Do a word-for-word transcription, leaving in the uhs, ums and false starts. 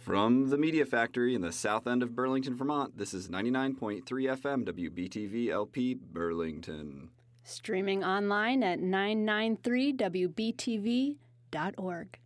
From the Media Factory in the south end of Burlington, Vermont, this is ninety-nine point three F M W B T V L P Burlington. Streaming online at nine nine three W B T V dot org.